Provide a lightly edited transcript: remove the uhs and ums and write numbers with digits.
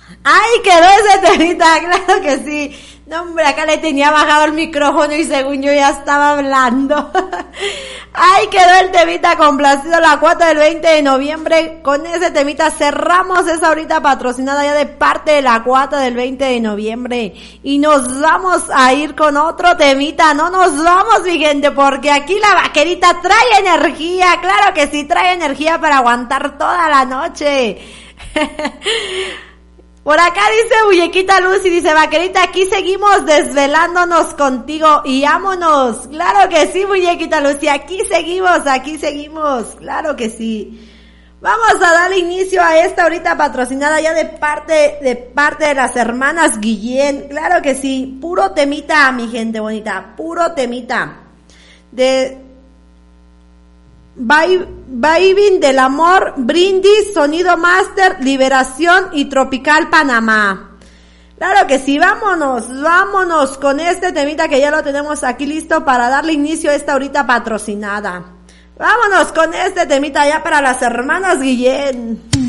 ¡Ay, quedó ese temita! ¡Claro que sí! No, hombre, acá le tenía bajado el micrófono y según yo ya estaba hablando. ¡Ay, quedó el temita complacido! La cuota del 20 de noviembre. Con ese temita cerramos esa ahorita patrocinada ya de parte de la cuota del 20 de noviembre. Y nos vamos a ir con otro temita. No nos vamos, mi gente, porque aquí la vaquerita trae energía. ¡Claro que sí! Trae energía para aguantar toda la noche. Por acá dice Muñequita Lucy, dice vaquerita, aquí seguimos desvelándonos contigo y ámonos. Claro que sí, Muñequita Lucy, aquí seguimos, claro que sí. Vamos a darle inicio a esta ahorita patrocinada ya de parte de las hermanas Guillén. Claro que sí, puro temita, mi gente bonita, puro temita. De Vibing del Amor, Brindis, Sonido Master, Liberación y Tropical Panamá. Claro que sí, vámonos con este temita que ya lo tenemos aquí listo para darle inicio a esta ahorita patrocinada. Vámonos con este temita ya para las hermanas Guillén.